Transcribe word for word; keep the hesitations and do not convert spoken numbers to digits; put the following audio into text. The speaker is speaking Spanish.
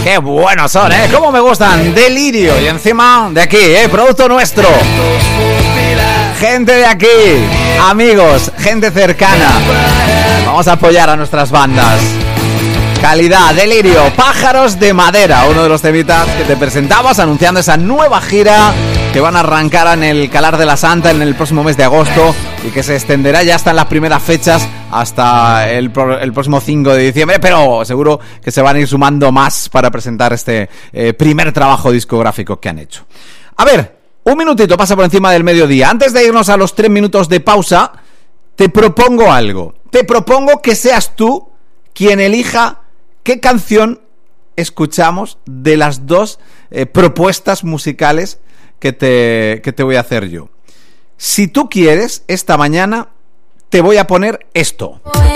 Qué buenos son, ¿eh? Cómo me gustan. Delirio. Y encima de aquí, ¿eh? Producto nuestro. Gente de aquí. Amigos, gente cercana. Vamos a apoyar a nuestras bandas. Calidad, Delirio, Pájaros de Madera, uno de los temitas que te presentamos anunciando esa nueva gira que van a arrancar en el Calar de la Santa en el próximo mes de agosto y que se extenderá ya hasta en las primeras fechas hasta el, pro, el próximo cinco de diciembre, pero seguro que se van a ir sumando más para presentar este eh, primer trabajo discográfico que han hecho. A ver, un minutito pasa por encima del mediodía. Antes de irnos a los tres minutos de pausa, te propongo algo. Te propongo que seas tú quien elija qué canción escuchamos de las dos eh, propuestas musicales que te, que te voy a hacer yo. Si tú quieres, esta mañana te voy a poner esto.